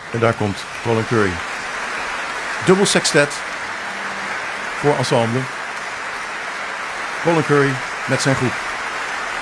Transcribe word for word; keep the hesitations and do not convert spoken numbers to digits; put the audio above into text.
En daar komt Colin Currie. Dubbel sextet voor ensemble. Colin Currie met zijn groep.